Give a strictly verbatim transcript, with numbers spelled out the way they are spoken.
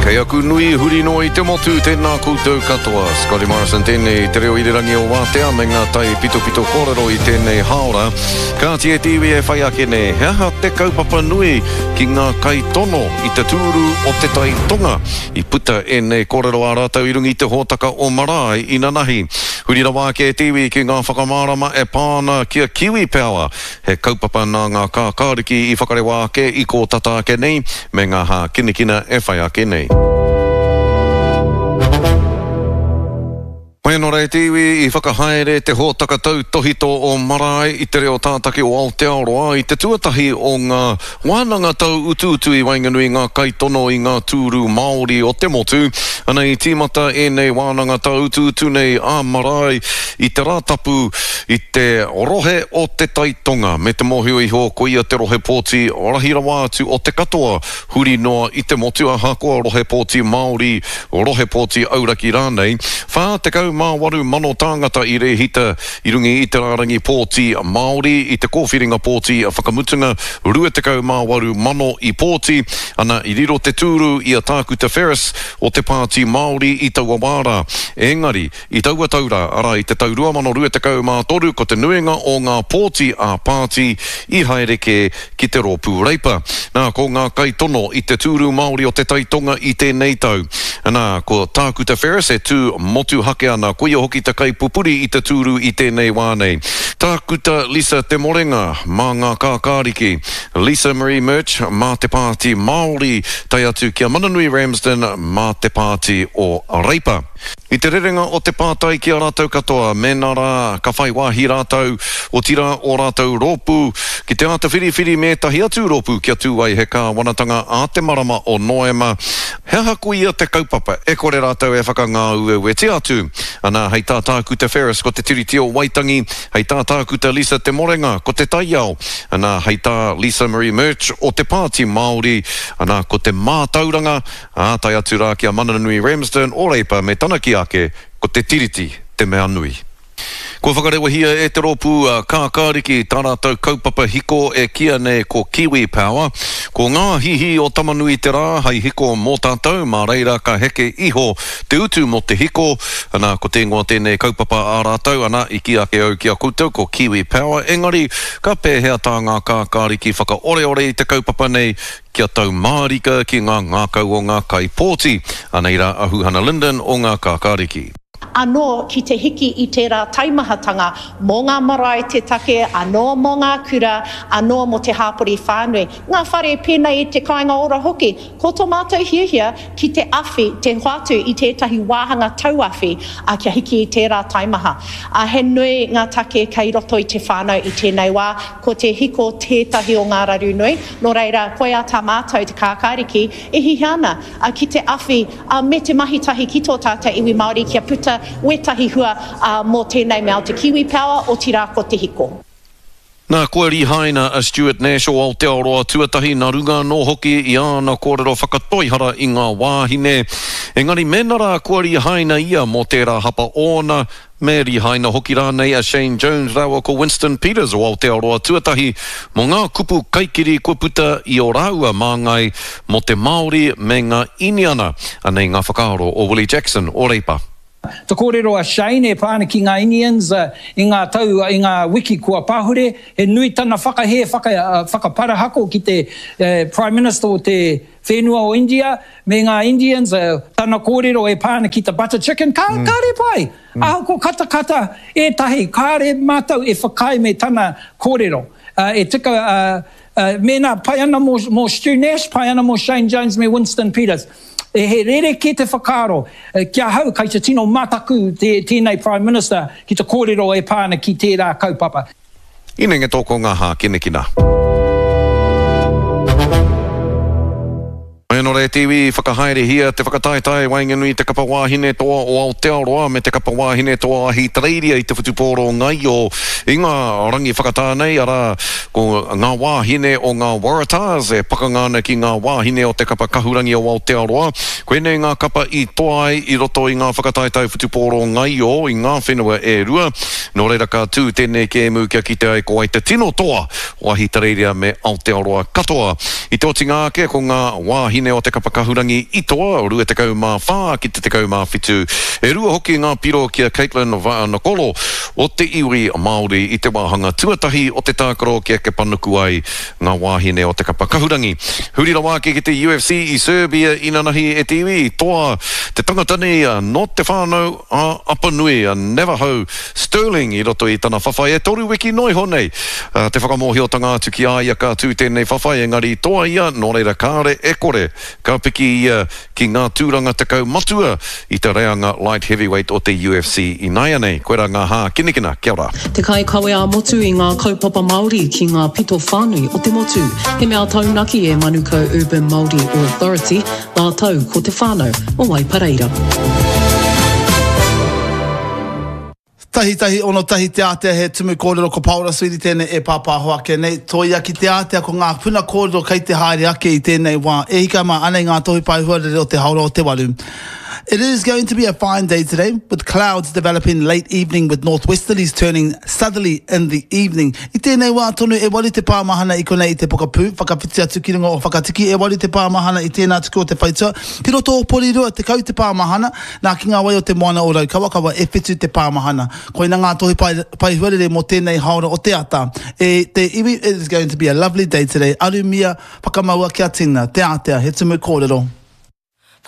Kei aku nui huri no I te motu tēnā koutou katoa. Scotty Morrison tēnei te reo irirangi o Wātea me ngā tai pito pito kōrero I tēnei haora. Ka tie tiwi e whai ake ne. Heha te kaupapa nui ki ngā kai tono I te tūru o te tai tonga. I puta e nei kōrero a rātau I rungi te hōtaka o marae I nanahi. Huri rawa ke tiwi ki ngā whakamārama e pāna kia Kiwi Power. He kaupapa nā ngā kākāriki I whakarewa ake I ko tata ake nei me ngā hā kinikina e whai ake nei. Mai no rei tiwi I whakahaere te hōtaka tau tohito o marae I te reo tātaki o Aotearoa I te tuatahi o ngā wānanga tau utu utu I wainganui ngā kaitono I ngā tūru Māori o te motu. Ana I tīmata e nei wānanga tau utu utu nei a marae I te rātapu I te rohe o te taitonga me te mohio iho ko ia te rohe pōti rahirawa atu o te katoa huri noa I te motu a hakoa rohe pōti Māori rohe pōti auraki rānei. Whā te kau mā waru mano tāngata I re hita I rungi I te rārangi pōti Māori I te kōwhiringa pōti a whakamutunga rua te kau mā waru mano I pōti ana I riro te tūru I a Tākuta Ferris o te pāti Māori I taua wāra. Engari I taua taura ara I te taurua mano rua te kau mā toru ko te nuinga o ngā pōti a pāti I haereke ki te rōpū reipa. Nā ko ngā kaitono I te tūru Māori o te taitonga I tēnei tau. Nā ko Tākuta Ferris e tū motu hake ana ko ia hoki takai pupuri I te tūru I tēnei wānei. Tākuta Lisa te morenga mā ngā kākāriki. Lisa Marie Murch mā te pāti Māori tai atu kia Mananui Ramsden mā te pāti o Reipa. I te rerenga o te pātai ki a rātau katoa, mena rā ka whai wāhi rātau o tira o rātau rōpū, ki te ata whiri-whiri me tahi atu rōpū kia tūai he kā wanatanga a te marama o Noema. He haku ia te kaupapa, e kore rātau e whakangā ue ue te atu. Ana hei tā Tākuta Ferris ko te tiriti o Waitangi, hei tā Tākuta Lisa te morenga ko te taiao, ana hei tā Lisa Marie Murch o te pāti Māori, ana ko te mātauranga, a tai atu rā kia Mananui Ramsden o Reipa me tanaki ake ko te tiriti te mea nui. Ko whakarewa hia e te rōpū uh, kākāriki tā rātau kaupapa hiko e kia ne ko Kiwi Power. Ko ngā hihi o tamanui te rā, hei hiko mō tātou, mā reira ka heke iho te utu mo te hiko, ana ko te ngoa tēnei kaupapa ā rātau, ana I kia ke au kia koutou ko Kiwi Power. Engari, ka pēhea tā ngā kākāriki whaka ore ore I te kaupapa nei, kia tau mārika ki ngā ngākau o ngā kai pōti. Ana ira ahu Hannah Linden o ngā kākāriki. Anō ki te hiki I tērā taimahatanga mō ngā marae te take, anō mō ngā kura, anō mō te hāpori whānui. Ngā whare pēnei I te kāinga ora hoki, ko tō mātou hiahia ki te awhi, te hoatu I tētahi wāhanga tauawhi a kia hiki I tērā taimaha. A he nui ngā take kei roto I te whānau I tēnei wā, ko te hiko tētahi o ngā raru nui. Nō reira, koe a tā mātou te kākāriki, e hihi ana a ki te awhi a me te mahitahi ki tō tātou iwi Māori kia puta wetahi hua uh, mō tēnei mea te Kiwi Power o tira ko te hiko. Nā koe rihaina a Stuart Nash o Aotearoa tuatahi nā runga no hoki I ana kōrero whakatoihara I ngā wāhine. Engari menara koe rihaina ia mō tērā hapa ona, me rihaina hoki rānei a Shane Jones rawa ko Winston Peters o Aotearoa tuatahi mō ngā kupu kaikiri kua puta I o rāua māngai mō te Māori me ngā iniana, anei ngā whakaaro o Willie Jackson o Reipa. Te kōrero a Shane e pāna ki ngā Indians uh, I ngā tau, I ngā wiki kua pahure, he nui tana whakahe, whaka, uh, whakaparahako ki te uh, Prime Minister o te whenua o India, me ngā Indians, uh, tana kōrero e pāna ki te butter chicken, ka, mm. kāre pai. Mm. Ahako kata kata e tahi, kāre mātau e whakai me tana kōrero. Uh, e tika, uh, uh, mena pai ana mō, mō Stu Nash, pai ana mō Shane Jones me Winston Peters. E he rere ke te whakaro, e, kia hau kai te tino mataku te, tēnei Prime Minister ki te kōrero e pāna ki tērā kaupapa. Inenge tōko ngā hā kinekina. Mai no re tiwi whakahaere hia te whakataetai wainganui te kapa wāhine toa o Aotearoa me te kapa wāhine toa ahi Tareiria I te whutupōro ngai o I ngā rangi whakatānei ara ko ngā wāhine o ngā Waratahs e pakangana ki ngā wāhine o te kapa kahurangi o Aotearoa. Koe nei ngā kapa I toa ai I roto I ngā whakataetai whutupōro ngai o I ngā whenua e rua. No reira ka tū tēnei ke emu kia kite ai ko ai te tino toa o ahi Tareiria me Aotearoa katoa. I te otinga ake ko ngā wāhine o te kapakahurangi i toa o rua te kau mā whā ki te te kau mā whitu. E rua hoki ngā piro kia Caitlin Nakolo o te iwi Māori i te wāhanga tuatahi o te tākaro kia ke panuku ai ngā wāhine o te kapakahurangi. Hurira wāke ki te U F C i Serbia i nanahi e te iwi toa te tangatani a no te whānau a Apanui a Navajo Sterling i roto i tana whawhai e toru wiki noi honei. Uh, te whakamohiotanga atu ki aia ka tū tēnei whawhai engari toa ia no reira kāre e kore ka piki ia ki ngā tūranga te kau matua i te reanga light heavyweight o te U F C i Naia nei. Koera ngā hā kinikina, kia ora. Te kai kawe a motu i ngā kaupapa Māori ki ngā pito whānui o te motu. He mea taunaki e Manuka Urban Māori Authority, ngā tau ko te whānau o Waipareira. Tahi tahi ono tahi te atea he tumu kōrero ko Paula Swiri tēnei e pāpā hoake nei. Toia ki te atea ko ngā puna kōrero kei te haere ake i tēnei wā. E hika mā anei ngā tohi pai huarere o te haura o te waru. It is going to be a fine day today, with clouds developing late evening with northwesterlies turning southerly in the evening. I tēnei wā tonu e wali te pāmahana i konei i te pokapū, whakawhiti atu ki runga o whakatiki, e wali te pāmahana i tēnā tuku o te whaitua. Ki roto o porirua te kau te pāmahana, nā ki ngā wai o te moana o rau kawa kawa e whitu te pāmahana. Koina ngā tohi pai, pai huarere mo tēnei haura o te ata. E te iwi, it is going to be a lovely day today. Aru mia, whakamaua kia tina, te atea, he tumu kōrero.